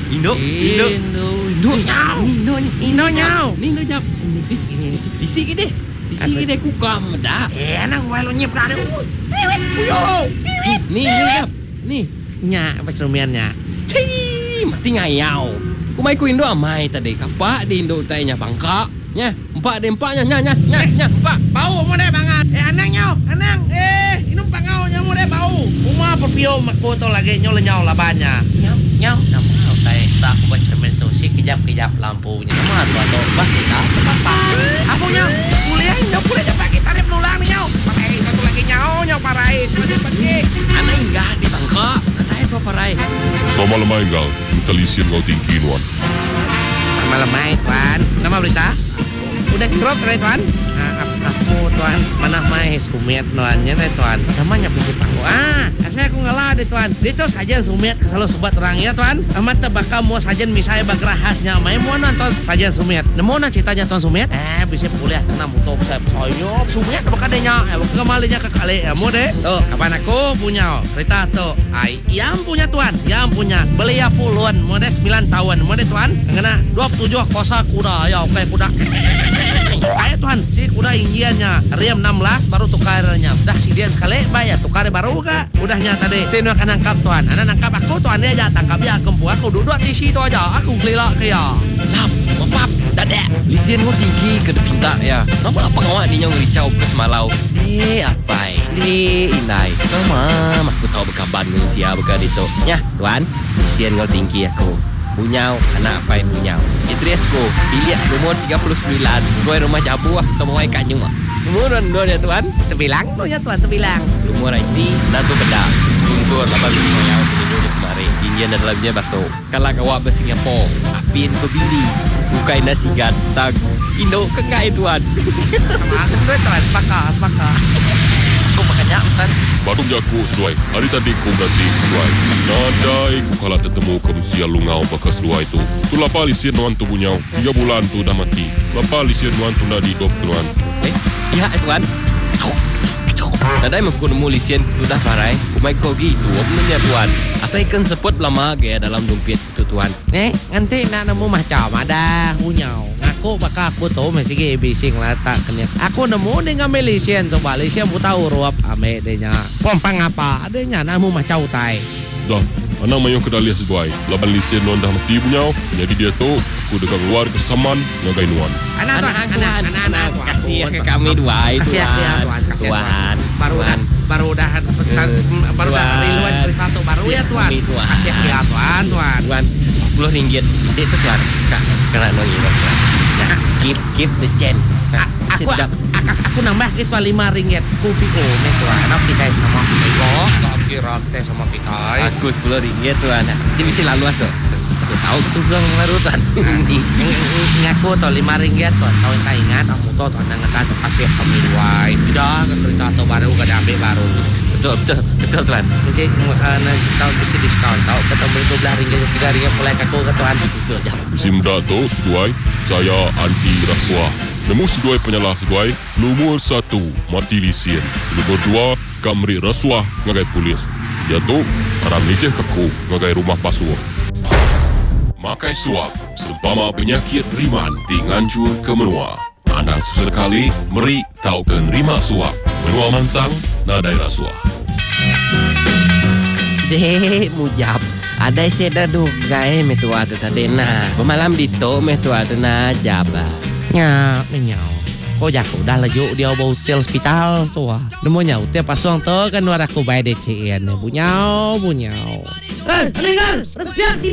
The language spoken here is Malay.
Indo nyau. Indo nyap. Tisi gede. Tisi gede ku kam dah. Nang walo nyep dah. Wet puyo. Ni nyap. Ni. Nya pastrumiannya. Cii, mati ngayau. Ku mai ku Indo amai tadi. Kapak di Indo tanya bangka. Nya, empat nya, empat. Bau mo deh banget. Anang nyau, anang. Inum pangau nyamu deh bau. Uma perpio makpoto lagi nyol labanya. Nyau. Nama tay tak aku baca cermin tu si kejap lampunya. Nama tu bah kita apa? Apa nyau? Kuliah cepat kita rep nulang nyau. Pakai satu lagi nyau parai. Pergi. Anak inggah di bangka. Anak itu parai. Sama lemah enggal, kita lisin kau tinggi nuan. Sama lemai tuan. Nama berita? Udah drop tadi tuan? Aku tuan, mana mai sumiat nuannya nih tuan. Namanya bisi pangku. Saya aku ngalah deh tuan. Itu saja sumiat kesalalu sobat orang ya tuan. Amat tebaka mau saja misalnya bagrahasnya mai mau nonton saja sumiat. Nemu na ceritanya tuan sumiat? Bisa kuliah tenang mutu saya soalnya sumiat bakadenya. Kemalinya ke kali ya mau deh. Tuh, kapan aku punya cerita tuh. Yang punya tuan, yang punya. Belia puluhan, mau deh 9 tahun, mau deh tuan. Ngena 27 kosa kuda ya oke kuda. Kayak tuan, si kuda inggiannya Riam 16 baru tukarnya. Udah si Dian sekali bayar tukarnya baru gak? Udahnya tadi Tino akan nangkap tuan. Anak nangkap aku tuan dia aja tangkap ya kempu aku duduk di situ aja. Aku gelila kayak Lap, mapap, dadak. Lisian kau tinggi ke depinta ya. Nampak apa ngawak ni nyong ricau ke semalau. Apa? Di inai. Mama, aku tahu bekaban manusia beka dito. Nya, tuan. Lisian kau tinggi aku. Bunyau, anak apa yang bunyau? Idrisku, dilihat umur 39. Gue rumah jabu temu ai kanyung. Umur ya tuan? terbilang tu ya tuan, terbilang. Umur isi, nanti beda. Untuk 8 bunyau dulu kemarin. Indian dalamnya bakso. Kalau kawak ke Singapura, apin berbili. Bukain nasi gantang. Indo kengai tuan. Sama aku tuan, sepakat. Aku makanya tuan. Baru jago sesuai. Hari tadi kau berarti sesuai. Nadai ku kalah ketemu ke Rusia lungau bekas sesuai tu. Tu lapa lisin nuan tu bunyau. 3 bulan tu dah mati. Lapa lisin nuan tu dah didop nuan. Ya tuan. Nadai mengkun mulisian tu dah parai. Kumai kogi tu omnya tuan. Asaikan sepot lama gaya dalam dompet tu tuan. Nanti nak nemu macam ada hunyau. Aku bakal aku tahu masih bising lah tak kena. Aku nemu dengan Malaysian coba Malaysian aku tahu ruap ame denya. Pompang apa? Adanya nemu macam utai. Dah, anak mayong kedaliah sesuai. Lapan lisin nuan dah mati bunyau. Jadi dia tu, aku dekat keluar ke saman ngagai nuan. Anak. Kasih ke kami dua itu tuan. Baru dah riluan cerita tu baru ya tuan. Kasih ya tuan. Tuan, RM10 isi itu tuan. Kena nongi tuan. Keep the chain. Aku nambah kita RM5. Kupiko nih tuan. Nak dikai sama Piko. Tak kira kita sama Pikai. Aku RM10 tuan. Jadi mesti lalu tu. Tahu tu bilang baru tuan. Ngaku tu RM5 tuan. Tahu tak ingat? Aku tahu tuan nangatan kasih kami duai. Tidak cerita tu baru kada ambil baru. Betul tuan. Nanti kita bisa diskaun. Tahu ketemu itu RM2 RM3 mulai kaku ke tuan. Isi muda tu sesuai. Saya anti rasuah. Nemu sesuai penyalah sesuai. Nomor 1 mati lisin. Nomor 2 kamri rasuah ngagai polis. Dia tu haram leceh kaku ngagai rumah pasuh. Makai suap seumpama penyakit riman tingancur ke menua. Anda sesekali meri tahu ke nerima suap. Menua mansang nadai rasuah. Dek mujab. Ada seda duga metua tu tadi na. Pemalam dito metua tu na jaba. Nyau. Kau jago dah laju dia bawa hotel hospital tu ah. Demonya hotel pasang tu kan luar aku bayar DCN. Bunyau. Dengar, respect